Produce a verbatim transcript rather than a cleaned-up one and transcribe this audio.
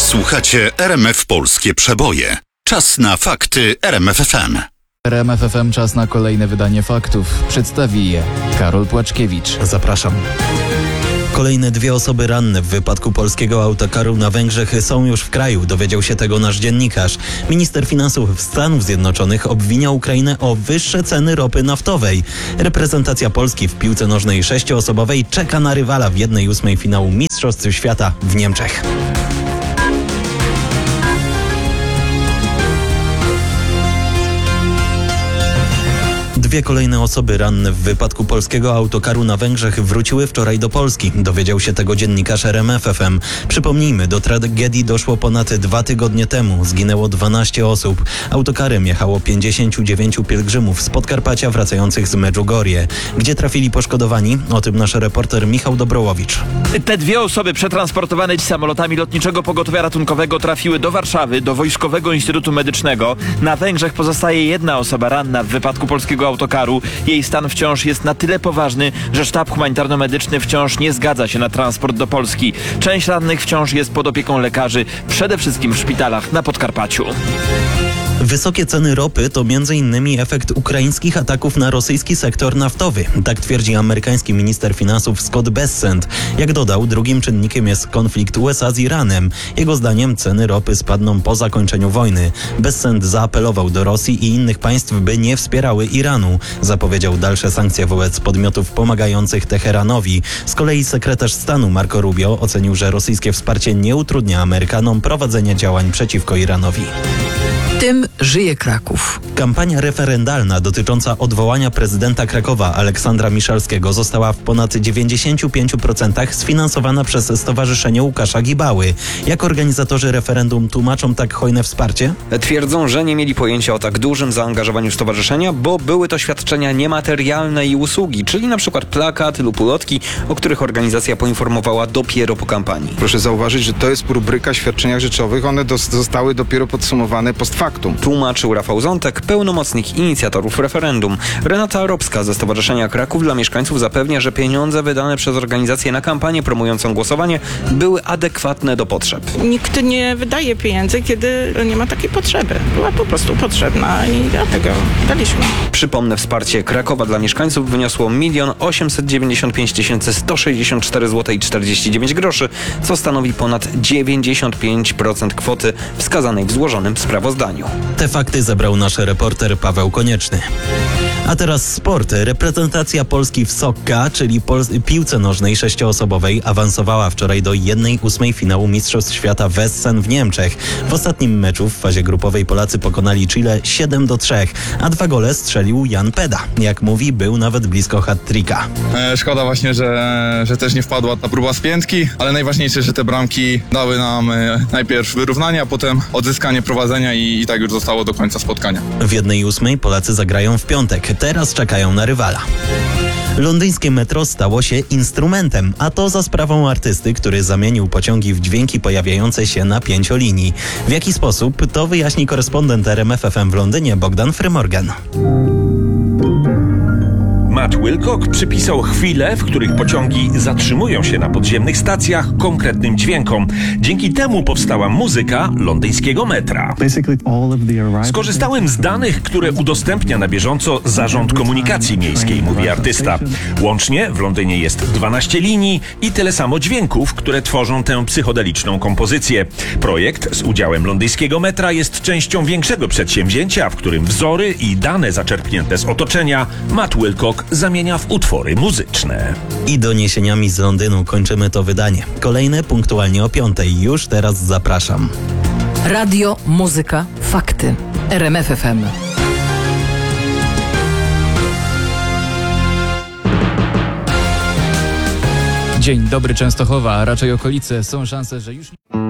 Słuchacie R M F Polskie Przeboje. Czas na fakty R M F F M. R M F F M czas na kolejne wydanie faktów. Przedstawi je Karol Płaczkiewicz. Zapraszam. Kolejne dwie osoby ranne w wypadku polskiego autokaru na Węgrzech są już w kraju, dowiedział się tego nasz dziennikarz. Minister finansów Stanów Zjednoczonych obwinia Ukrainę o wyższe ceny ropy naftowej. Reprezentacja Polski w piłce nożnej sześcioosobowej czeka na rywala w jednej ósmej finału Mistrzostw Świata w Niemczech. Dwie kolejne osoby ranne w wypadku polskiego autokaru na Węgrzech wróciły wczoraj do Polski. Dowiedział się tego dziennikarz R M F F M. Przypomnijmy, do tragedii doszło ponad dwa tygodnie temu. Zginęło dwanaście osób. Autokarem jechało pięćdziesięciu dziewięciu pielgrzymów z Podkarpacia wracających z Medjugorje. Gdzie trafili poszkodowani? O tym nasz reporter Michał Dobrołowicz. Te dwie osoby przetransportowane dziś samolotami Lotniczego Pogotowia Ratunkowego trafiły do Warszawy, do Wojskowego Instytutu Medycznego. Na Węgrzech pozostaje jedna osoba ranna w wypadku polskiego autokaru. Jej stan wciąż jest na tyle poważny, że sztab humanitarno-medyczny wciąż nie zgadza się na transport do Polski. Część rannych wciąż jest pod opieką lekarzy, przede wszystkim w szpitalach na Podkarpaciu. Wysokie ceny ropy to między innymi efekt ukraińskich ataków na rosyjski sektor naftowy. Tak twierdzi amerykański minister finansów Scott Bessent. Jak dodał, drugim czynnikiem jest konflikt U S A z Iranem. Jego zdaniem ceny ropy spadną po zakończeniu wojny. Bessent zaapelował do Rosji i innych państw, by nie wspierały Iranu. Zapowiedział dalsze sankcje wobec podmiotów pomagających Teheranowi. Z kolei sekretarz stanu Marco Rubio ocenił, że rosyjskie wsparcie nie utrudnia Amerykanom prowadzenia działań przeciwko Iranowi. Tym żyje Kraków. Kampania referendalna dotycząca odwołania prezydenta Krakowa Aleksandra Miszalskiego została w ponad dziewięćdziesięciu pięciu procentach sfinansowana przez Stowarzyszenie Łukasza Gibały. Jak organizatorzy referendum tłumaczą tak hojne wsparcie? Twierdzą, że nie mieli pojęcia o tak dużym zaangażowaniu stowarzyszenia, bo były to świadczenia niematerialne i usługi, czyli na przykład plakaty lub ulotki, o których organizacja poinformowała dopiero po kampanii. Proszę zauważyć, że to jest rubryka świadczeniach rzeczowych. One dos- zostały dopiero podsumowane post factum. Tłumaczył Rafał Zątek, pełnomocnik inicjatorów referendum. Renata Robska ze Stowarzyszenia Kraków dla Mieszkańców zapewnia, że pieniądze wydane przez organizację na kampanię promującą głosowanie były adekwatne do potrzeb. Nikt nie wydaje pieniędzy, kiedy nie ma takiej potrzeby. Była po prostu potrzebna i dlatego daliśmy. Przypomnę, wsparcie Krakowa dla mieszkańców wyniosło milion osiemset dziewięćdziesiąt pięć tysięcy sto sześćdziesiąt cztery złote i czterdzieści dziewięć groszy, co stanowi ponad dziewięćdziesiąt pięć procent kwoty wskazanej w złożonym sprawozdaniu. Te fakty zebrał nasz reporter Paweł Konieczny. A teraz sport. Reprezentacja Polski w soccer, czyli pol- piłce nożnej sześcioosobowej, awansowała wczoraj do jednej ósmej finału Mistrzostw Świata w Essen w Niemczech. W ostatnim meczu w fazie grupowej Polacy pokonali Chile siedem do trzech, a dwa gole strzelił Jan Peda. Jak mówi, był nawet blisko hat-tricka. E, szkoda właśnie, że, że też nie wpadła ta próba z piętki, ale najważniejsze, że te bramki dały nam e, najpierw wyrównanie, a potem odzyskanie prowadzenia i, i tak już zostało do końca spotkania. W jednej ósmej Polacy zagrają w piątek. Teraz czekają na rywala. Londyńskie metro stało się instrumentem, a to za sprawą artysty, który zamienił pociągi w dźwięki pojawiające się na pięciolinii. W jaki sposób, to wyjaśni korespondent R M F F M w Londynie Bogdan Frymorgan. Matt Wilcock przypisał chwile, w których pociągi zatrzymują się na podziemnych stacjach konkretnym dźwiękom. Dzięki temu powstała muzyka londyńskiego metra. Skorzystałem z danych, które udostępnia na bieżąco Zarząd Komunikacji Miejskiej, mówi artysta. Łącznie w Londynie jest dwanaście linii i tyle samo dźwięków, które tworzą tę psychodeliczną kompozycję. Projekt z udziałem londyńskiego metra jest częścią większego przedsięwzięcia, w którym wzory i dane zaczerpnięte z otoczenia Matt Wilcock zamienia w utwory muzyczne. I doniesieniami z Londynu kończymy to wydanie. Kolejne punktualnie o piątej. Już teraz zapraszam. Radio, muzyka, fakty. R M F F M. Dzień dobry Częstochowa, a raczej okolice. Są szanse, że już...